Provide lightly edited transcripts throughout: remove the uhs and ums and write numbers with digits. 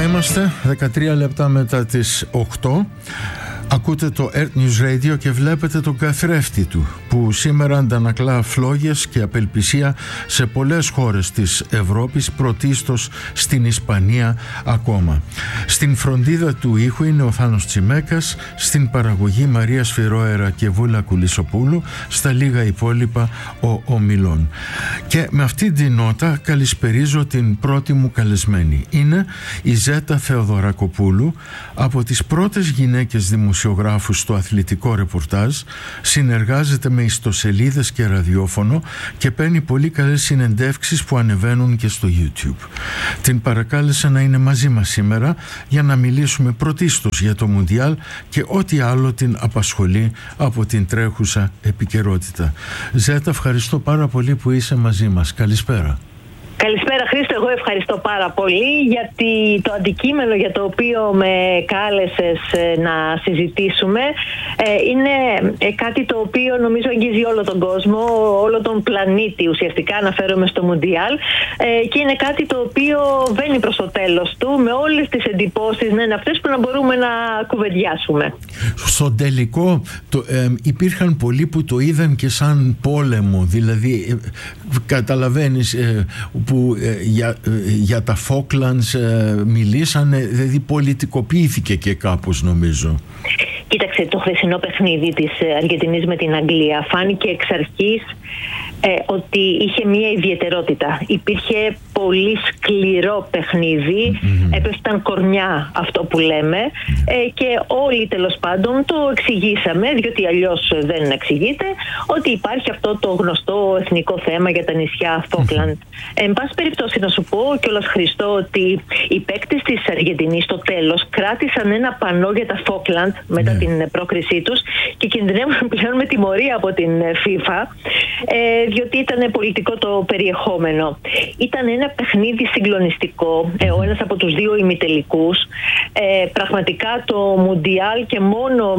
Εδώ είμαστε, 13 λεπτά μετά τις 8. Ακούτε το Earth News Radio και βλέπετε τον καθρέφτη του, που σήμερα αντανακλά φλόγες και απελπισία σε πολλές χώρες της Ευρώπης, πρωτίστως στην Ισπανία ακόμα. Στην φροντίδα του ήχου είναι ο Θάνος Τσιμέκας, στην παραγωγή Μαρία Σφυρόερα και Βούλα Κουλισοπούλου, στα λίγα υπόλοιπα ο Ομιλών. Και με αυτή την νότα καλησπερίζω την πρώτη μου καλεσμένη. Είναι η Ζέτα Θεοδωρακοπούλου, από τις πρώτες γυναίκες δημοσιογράφους στο αθλητικό ρεπορτάζ, συνεργάζεται με ιστοσελίδες και ραδιόφωνο και παίρνει πολύ καλές συνεντεύξεις που ανεβαίνουν και στο YouTube. Την παρακάλεσα να είναι μαζί μας σήμερα για να μιλήσουμε πρωτίστως για το Μουντιάλ και ό,τι άλλο την απασχολεί από την τρέχουσα επικαιρότητα. Ζέτα, ευχαριστώ πάρα πολύ που είσαι μαζί μας. Καλησπέρα. Καλησπέρα Χρήστο, εγώ ευχαριστώ πάρα πολύ, γιατί το αντικείμενο για το οποίο με κάλεσες να συζητήσουμε είναι κάτι το οποίο νομίζω αγγίζει όλο τον κόσμο, όλο τον πλανήτη ουσιαστικά, αναφέρομαι στο Μουντιάλ, και είναι κάτι το οποίο βαίνει προς το τέλος του με όλες τις εντυπώσεις να είναι αυτές που να μπορούμε να κουβεντιάσουμε. Στο τελικό υπήρχαν πολλοί που το είδαν και σαν πόλεμο, δηλαδή καταλαβαίνεις που για τα Falklands μιλήσανε, δηλαδή πολιτικοποιήθηκε και κάπως νομίζω. Κοίταξε, το χθεσινό παιχνίδι της Αργεντινής με την Αγγλία φάνηκε εξ αρχής ότι είχε μία ιδιαιτερότητα. Υπήρχε πολύ σκληρό παιχνίδι, έπεφταν κορμιά αυτό που λέμε, και όλοι τέλος πάντων το εξηγήσαμε, διότι αλλιώς δεν εξηγείται, ότι υπάρχει αυτό το γνωστό εθνικό θέμα για τα νησιά Falkland. Εν πάση περιπτώσει να σου πω κιόλας, Χριστό, ότι οι παίκτες της Αργεντινής στο τέλος κράτησαν ένα πανό για τα Falkland μετά την πρόκρισή τους και κινδυνεύουν πλέον με τιμωρία από την FIFA, διότι ήταν πολιτικό το περιεχόμενο. Ήταν ένα παιχνίδι συγκλονιστικό, ο ένας από τους δύο ημιτελικούς. Πραγματικά το Μουντιάλ, και μόνο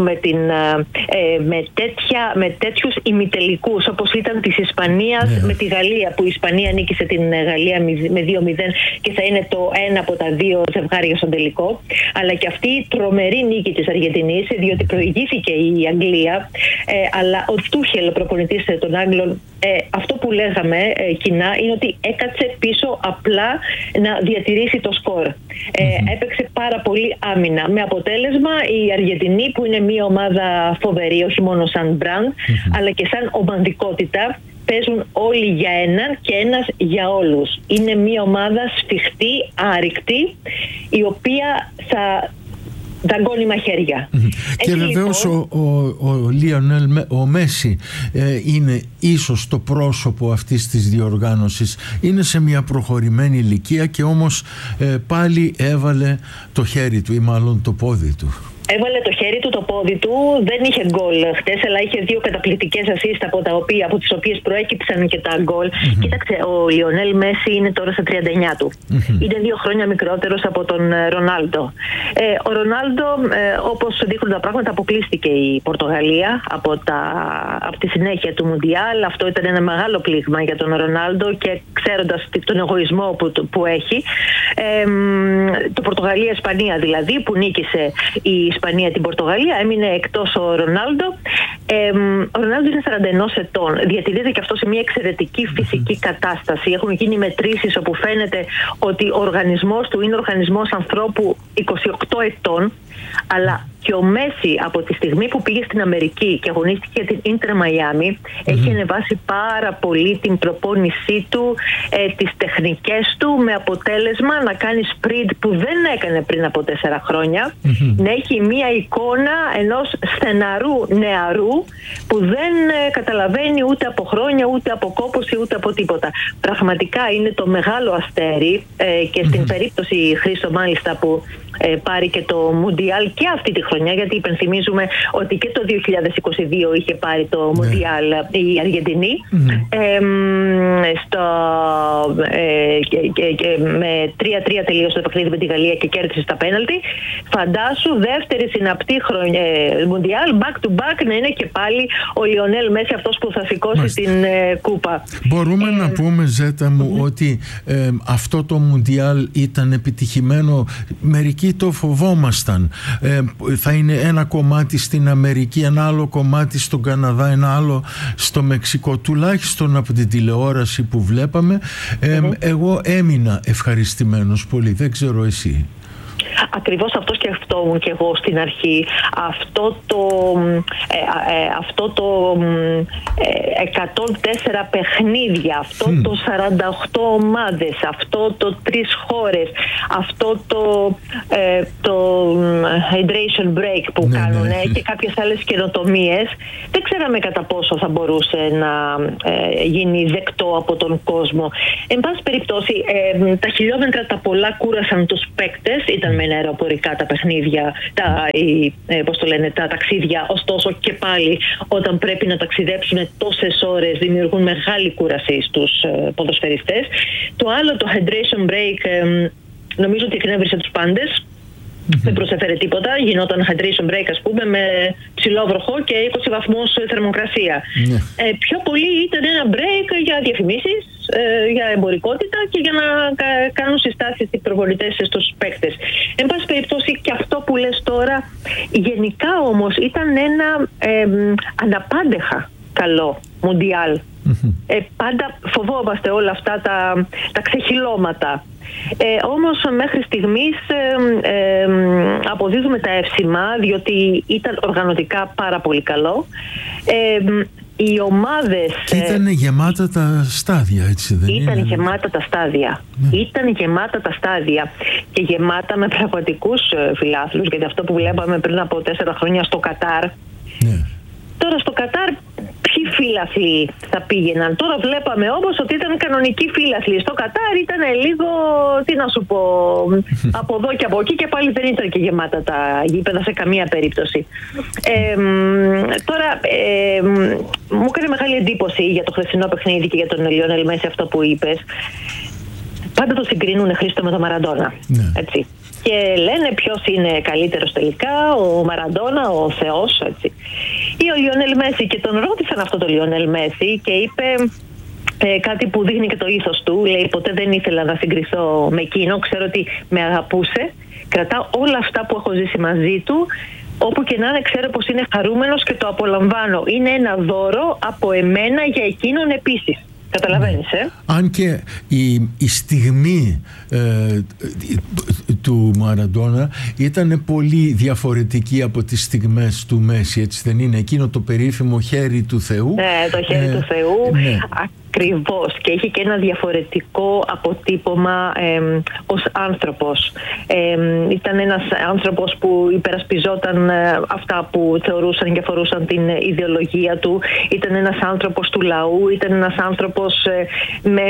με τέτοιους ημιτελικούς όπως ήταν της Ισπανίας με τη Γαλλία, που η Ισπανία νίκησε την Γαλλία με 2-0 και θα είναι το ένα από τα δύο ζευγάρια στον τελικό, αλλά και αυτή η τρομερή νίκη της Αργεντινής, διότι προηγήθηκε η Αγγλία, αλλά ο Τούχελ, προπονητής των Άγγλων, αυτό που λέγαμε κοινά είναι ότι έκατσε πίσω απλά να διατηρήσει το σκορ. Έπαιξε πάρα πολύ άμυνα, με αποτέλεσμα η Αργεντινή, που είναι μια ομάδα φοβερή όχι μόνο σαν μπραντ αλλά και σαν ομαδικότητα, παίζουν όλοι για έναν και ένας για όλους. Είναι μια ομάδα σφιχτή, άρρηκτη, η οποία θα δαγκώνει μαχαίρια. Και βεβαίως ο Λιονέλ, ο Μέση είναι ίσως το πρόσωπο αυτής της διοργάνωσης. Είναι σε μια προχωρημένη ηλικία και όμως πάλι έβαλε το χέρι του ή μάλλον το πόδι του. Έβαλε το χέρι του, το πόδι του, δεν είχε γκολ χτες, αλλά είχε δύο καταπληκτικές ασίστ από τις οποίες προέκυψαν και τα γκολ. Κοίταξε, ο Λιονέλ Μέση είναι τώρα στα 39 του. Είναι 2 χρόνια μικρότερος από τον Ρονάλντο. Ο Ρονάλντο, όπως δείχνουν τα πράγματα, αποκλείστηκε η Πορτογαλία από τη συνέχεια του Μουντιάλ. Αυτό ήταν ένα μεγάλο πλήγμα για τον Ρονάλντο, και ξέροντας τον εγωισμό που έχει, το Πορτογαλία-Ισπανία δηλαδή, που νίκησε η Ισπανία την Πορτογαλία, έμεινε εκτός ο Ρονάλντο. Ο Ρονάλντο είναι 41 ετών. Διατηρείται και αυτό σε μια εξαιρετική φυσική κατάσταση. Έχουν γίνει μετρήσεις όπου φαίνεται ότι ο οργανισμός του είναι οργανισμός ανθρώπου 28 ετών, αλλά και ο Μέση από τη στιγμή που πήγε στην Αμερική και αγωνίστηκε για την Ίντερ Μαϊάμι έχει ανεβάσει πάρα πολύ την προπόνησή του, τις τεχνικές του, με αποτέλεσμα να κάνει sprint που δεν έκανε πριν από 4 χρόνια, να έχει μία εικόνα ενός στεναρού νεαρού που δεν καταλαβαίνει ούτε από χρόνια, ούτε από κόπωση, ούτε από τίποτα. Πραγματικά είναι το μεγάλο αστέρι, και στην περίπτωση, Χρήστο, μάλιστα, που πάρει και το Μουντιάλ και αυτή τη χρονιά, γιατί υπενθυμίζουμε ότι και το 2022 είχε πάρει το Μουντιάλ η Αργεντινή με 3-3 τελείωσε το παιχνίδι με τη Γαλλία και κέρδισε στα πέναλτι. Φαντάσου δεύτερη συναπτή Μουντιάλ back to back να είναι και πάλι ο Λιονέλ Μέση αυτός που θα σηκώσει την κούπα. Μπορούμε να πούμε, Ζέτα μου, ότι αυτό το Μουντιάλ ήταν επιτυχημένο. Μερικοί το φοβόμασταν. Θα είναι ένα κομμάτι στην Αμερική, ένα άλλο κομμάτι στον Καναδά, ένα άλλο στο Μεξικό. Τουλάχιστον από την τηλεόραση που βλέπαμε, εγώ έμεινα ευχαριστημένος πολύ. Δεν ξέρω εσύ. Ακριβώς αυτό σκεφτόμουν και εγώ στην αρχή. Αυτό το 104 παιχνίδια, αυτό το 48 ομάδες, αυτό το 3 χώρες, αυτό το hydration break που κάνουν και κάποιες άλλες καινοτομίες, δεν ξέραμε κατά πόσο θα μπορούσε να γίνει δεκτό από τον κόσμο. Εν πάση περιπτώσει, τα χιλιόμετρα τα πολλά κούρασαν τους παίκτες, ήταν με αεροπορικά τα παιχνίδια, τα ταξίδια, ωστόσο και πάλι όταν πρέπει να ταξιδέψουν τόσες ώρες δημιουργούν μεγάλη κούραση στους ποδοσφαιριστές. Το άλλο, το hydration break, νομίζω ότι εκνεύρισε τους πάντες. Δεν προσέφερε τίποτα. Γινόταν hydration break, ας πούμε, με ψηλό βροχό και 20 βαθμούς θερμοκρασία. Πιο πολύ ήταν ένα break για διαφημίσεις, για εμπορικότητα και για να κάνουν συστάσεις οι προπονητές στους παίκτες. Εν πάση περιπτώσει, και αυτό που λες τώρα, γενικά όμως ήταν ένα αναπάντεχα καλό Μουντιάλ. Πάντα φοβόμαστε όλα αυτά τα ξεχυλώματα. Όμως μέχρι στιγμής αποδίδουμε τα εύσημα, διότι ήταν οργανωτικά πάρα πολύ καλό. Οι ομάδες... Και ήταν γεμάτα τα στάδια, έτσι δεν είναι? Ήταν γεμάτα τα στάδια. Ήταν γεμάτα τα στάδια και γεμάτα με πραγματικούς φιλάθλους, γιατί αυτό που βλέπαμε πριν από 4 χρόνια στο Κατάρ, τώρα στο Κατάρ ποιοι φίλαθλοι θα πήγαιναν? Τώρα βλέπαμε όμως ότι ήταν κανονικοί φίλαθλοι. Στο Κατάρ ήταν λίγο, τι να σου πω, από εδώ και από εκεί, και πάλι δεν ήταν και γεμάτα τα γήπεδα σε καμία περίπτωση. Τώρα μου έκανε μεγάλη εντύπωση για το χθεσινό παιχνίδι και για τον Λιονέλ Μέση αυτό που είπες. Πάντα το συγκρίνουν, Χρήστο, με τον Μαραντόνα. Έτσι. Και λένε ποιος είναι καλύτερος τελικά, ο Μαραντόνα, ο Θεός, έτσι. Ή ο Λιονέλ Μέση, και τον ρώτησαν αυτό το Λιονέλ Μέση και είπε κάτι που δείχνει και το ήθος του. Λέει, ποτέ δεν ήθελα να συγκριθώ με εκείνο, ξέρω ότι με αγαπούσε, κρατάω όλα αυτά που έχω ζήσει μαζί του, όπου και να είναι ξέρω πως είναι χαρούμενος και το απολαμβάνω. Είναι ένα δώρο από εμένα για εκείνον επίσης. Καταλαβαίνεις, Αν και η στιγμή του Μαραντόνα ήταν πολύ διαφορετική από τις στιγμές του Μέση, έτσι δεν είναι? Εκείνο το περίφημο χέρι του Θεού. Ναι, το χέρι του Θεού. Ακριβώς. Και είχε και ένα διαφορετικό αποτύπωμα ως άνθρωπος. Ήταν ένας άνθρωπος που υπερασπιζόταν αυτά που θεωρούσαν και αφορούσαν την ιδεολογία του. Ήταν ένας άνθρωπος του λαού. Ήταν ένας άνθρωπος με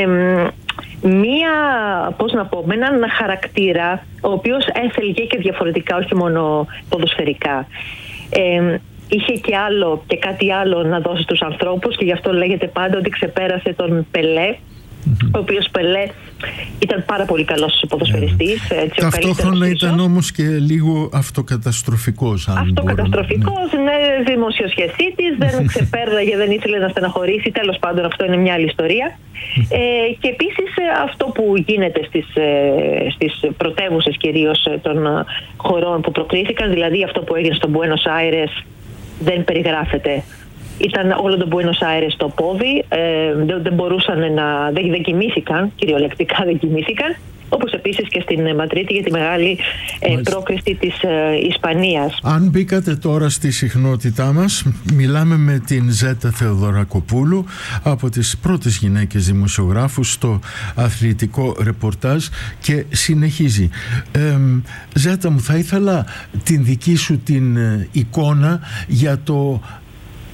με έναν χαρακτήρα ο οποίος έθελγε και διαφορετικά, όχι μόνο ποδοσφαιρικά. Είχε και κάτι άλλο να δώσει στους ανθρώπους, και γι' αυτό λέγεται πάντα ότι ξεπέρασε τον Πελέ, ο οποίος Πελέ ήταν πάρα πολύ καλός ποδοσφαιριστής. Ταυτόχρονα ήταν όμως και λίγο αυτοκαταστροφικός. Αυτοκαταστροφικός, δημοσιοσχεσίτης, δεν ξεπέραγε, δεν ήθελε να στεναχωρήσει. Τέλος πάντων, αυτό είναι μια άλλη ιστορία. Και επίσης αυτό που γίνεται στις πρωτεύουσες κυρίως των χωρών που προκρίθηκαν, δηλαδή αυτό που έγινε στο Μπουένος Άιρες, δεν περιγράφεται. Ήταν όλο το Buenos Aires στο πόδι, δεν μπορούσαν δεν κοιμήθηκαν, κυριολεκτικά δεν κοιμήθηκαν, όπως επίσης και στην Μαδρίτη για τη μεγάλη πρόκριση της Ισπανίας. Αν μπήκατε τώρα στη συχνότητά μας, μιλάμε με την Ζέτα Θεοδωρακοπούλου, από τις πρώτες γυναίκες δημοσιογράφους στο αθλητικό ρεπορτάζ, και συνεχίζει. Ζέτα μου, θα ήθελα την δική σου την εικόνα για το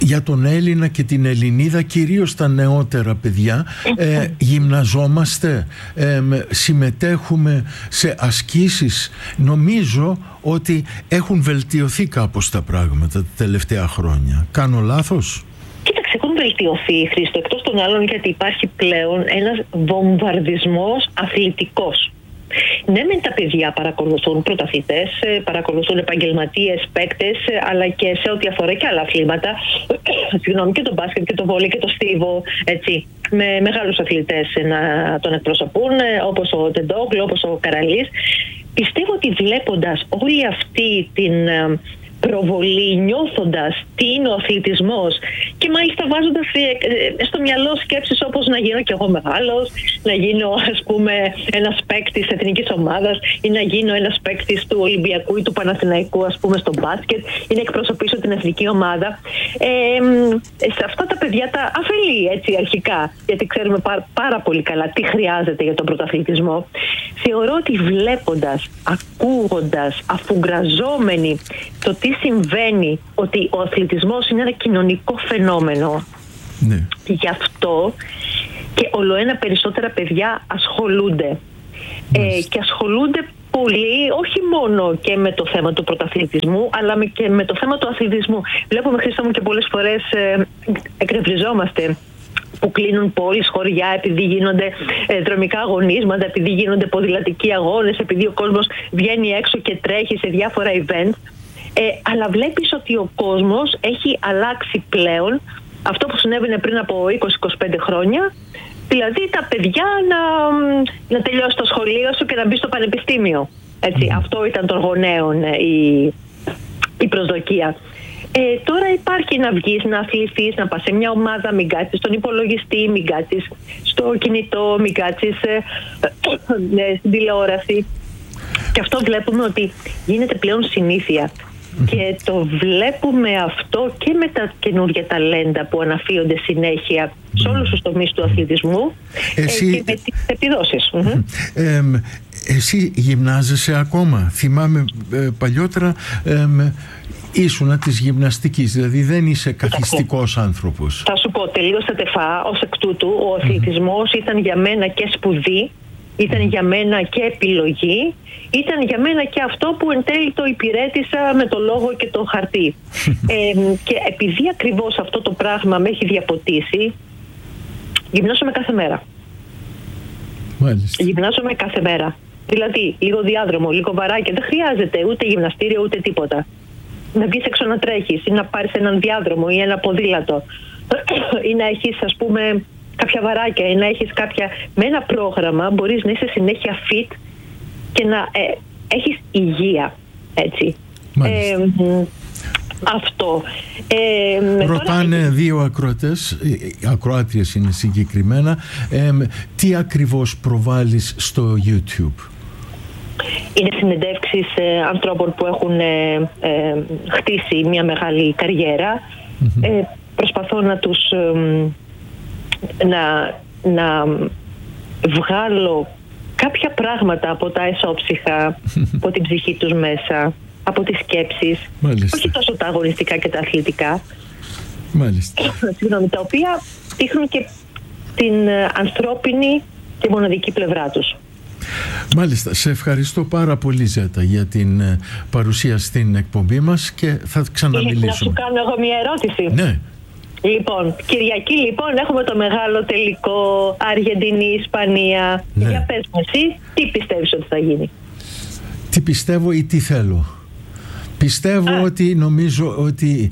για τον Έλληνα και την Ελληνίδα, κυρίως τα νεότερα παιδιά, γυμναζόμαστε, συμμετέχουμε σε ασκήσεις. Νομίζω ότι έχουν βελτιωθεί κάπως τα πράγματα τα τελευταία χρόνια. Κάνω λάθος? Κοίταξε, έχουν βελτιωθεί, Χρήστο, εκτός των άλλων γιατί υπάρχει πλέον ένας βομβαρδισμός αθλητικός. Ναι, μεν τα παιδιά παρακολουθούν πρωταθλητές, παρακολουθούν επαγγελματίες, παίκτες, αλλά και σε ό,τι αφορά και άλλα αθλήματα. Συγγνώμη, και το μπάσκετ και το βόλεϊ και το στίβο, έτσι. Με μεγάλους αθλητές να τον εκπροσωπούν, όπως ο Τεντόγλου, όπως ο Καραλής. Πιστεύω ότι βλέποντας όλη αυτή την προβολή, νιώθοντας τι είναι ο αθλητισμός και μάλιστα βάζοντας στο μυαλό σκέψεις όπως να γίνω κι εγώ μεγάλος, να γίνω ας πούμε ένας παίκτης εθνικής ομάδας ή να γίνω ένας παίκτης του Ολυμπιακού ή του Παναθηναϊκού ας πούμε στο μπάσκετ ή να εκπροσωπήσω την εθνική ομάδα. Σε αυτά τα παιδιά τα αφελεί έτσι αρχικά, γιατί ξέρουμε πάρα πολύ καλά τι χρειάζεται για τον πρωταθλητισμό. Θεωρώ ότι βλέποντας, ακούγοντας, αφουγκραζόμενοι το τι συμβαίνει, ότι ο αθλητισμός είναι ένα κοινωνικό φαινόμενο. Ναι. Γι' αυτό και ολοένα περισσότερα παιδιά ασχολούνται. Και ασχολούνται πολύ, όχι μόνο και με το θέμα του πρωταθλητισμού, αλλά και με το θέμα του αθλητισμού. Βλέπουμε, Χρήστο μου, και πολλές φορές εκνευριζόμαστε που κλείνουν πόλεις, χωριά, επειδή γίνονται δρομικά αγωνίσματα, επειδή γίνονται ποδηλατικοί αγώνες, επειδή ο κόσμος βγαίνει έξω και τρέχει σε διάφορα event. Αλλά βλέπεις ότι ο κόσμος έχει αλλάξει πλέον αυτό που συνέβαινε πριν από 20-25 χρόνια, δηλαδή τα παιδιά να τελειώσει το σχολείο σου και να μπει στο πανεπιστήμιο. Έτσι, αυτό ήταν των γονέων η προσδοκία. Τώρα υπάρχει να βγεις, να αθληθείς, να πας σε μια ομάδα, μην κάτσεις στον υπολογιστή, μην κάτσεις στο κινητό, μην κάτσεις στην τηλεόραση. Και αυτό βλέπουμε ότι γίνεται πλέον συνήθεια. Και το βλέπουμε αυτό και με τα καινούργια ταλέντα που αναφύονται συνέχεια σε όλους τους τομείς του αθλητισμού και με τις επιδόσεις. Εσύ γυμνάζεσαι ακόμα? Θυμάμαι παλιότερα ήσουνα της γυμναστικής, δηλαδή δεν είσαι καθιστικός άνθρωπος. Θα σου πω, τελείωσα τεφά, ως εκ τούτου ο αθλητισμός ήταν για μένα και σπουδή, ήταν για μένα και επιλογή, ήταν για μένα και αυτό που εν τέλει το υπηρέτησα με το λόγο και το χαρτί. Και επειδή ακριβώς αυτό το πράγμα με έχει διαποτίσει, γυμνάζομαι κάθε μέρα. Μάλιστα. Γυμνάζομαι κάθε μέρα. Δηλαδή, λίγο διάδρομο, λίγο βαράκια, δεν χρειάζεται ούτε γυμναστήριο ούτε τίποτα. Να βγεις έξω να τρέχεις ή να πάρεις έναν διάδρομο ή ένα ποδήλατο ή να έχεις ας πούμε κάποια βαράκια ή να έχεις κάποια... Με ένα πρόγραμμα μπορείς να είσαι συνέχεια fit και να έχεις υγεία, έτσι. Αυτό. Ρωτάνε τώρα... δύο ακροατές, ακροάτριες είναι συγκεκριμένα, τι ακριβώς προβάλλεις στο YouTube? Είναι συνεντεύξεις ανθρώπων που έχουν χτίσει μια μεγάλη καριέρα. Προσπαθώ να τους να βγάλω κάποια πράγματα από τα εσώψυχα, από την ψυχή τους μέσα, από τις σκέψεις. Μάλιστα. Όχι τόσο τα αγωνιστικά και τα αθλητικά. Μάλιστα. Συγγνώμη, τα οποία δείχνουν και την ανθρώπινη και μοναδική πλευρά τους. Μάλιστα. Σε ευχαριστώ πάρα πολύ, Ζέτα, για την παρουσία στην εκπομπή μας και θα ξαναμιλήσουμε. Να σου κάνω εγώ μια ερώτηση? Ναι. Λοιπόν, Κυριακή λοιπόν έχουμε το μεγάλο τελικό Αργεντινή-Ισπανία. Ναι. Για πες μου εσύ, τι πιστεύεις ότι θα γίνει? Τι πιστεύω ή τι θέλω? Πιστεύω ότι νομίζω ότι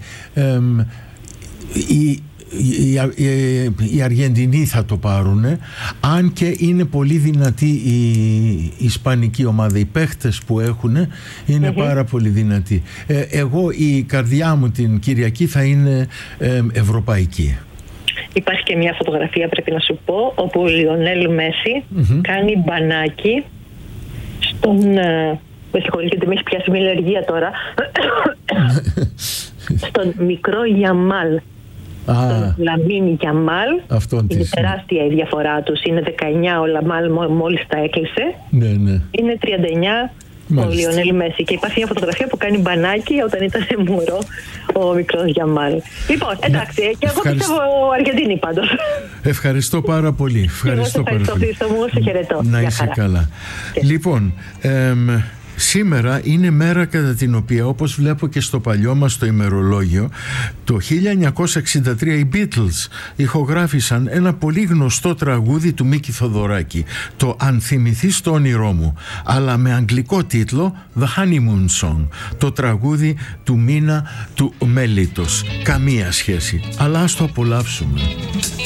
οι Αργεντινοί θα το πάρουν, αν και είναι πολύ δυνατή η ισπανική ομάδα. Οι παίχτες που έχουν είναι πάρα πολύ δυνατοί. Εγώ η καρδιά μου την Κυριακή θα είναι ευρωπαϊκή. Υπάρχει και μια φωτογραφία, πρέπει να σου πω, όπου ο Λιονέλ Μέση κάνει μπανάκι στον... με συγχωρείτε γιατί με έχει πιάσει μια αλλεργία τώρα. Στον μικρό Γιαμάλ. Τον Λαμίν Γιαμάλ. Είναι τεράστια η διαφορά τους. Είναι 19 ο Λαμάλ, μόλις τα έκλεισε. Ναι. Είναι 39 ο Λιονέλ Μέση. Και υπάρχει μια φωτογραφία που κάνει μπανάκι όταν ήταν μωρό ο μικρός Γιαμάλ. Λοιπόν, εντάξει, και εγώ πιστεύω Αργεντινή πάντως. Ευχαριστώ πάρα πολύ. Ευχαριστώ Χρήστο μου, σε χαιρετώ. Να είσαι καλά. Λοιπόν, σήμερα είναι μέρα κατά την οποία, όπως βλέπω και στο παλιό μας το ημερολόγιο, το 1963 οι Beatles ηχογράφησαν ένα πολύ γνωστό τραγούδι του Μίκη Θοδωράκη, το «Αν θυμηθείς το όνειρό μου», αλλά με αγγλικό τίτλο «The Honeymoon Song», το τραγούδι του μήνα του Μέλιτος. Καμία σχέση, αλλά ας το απολαύσουμε.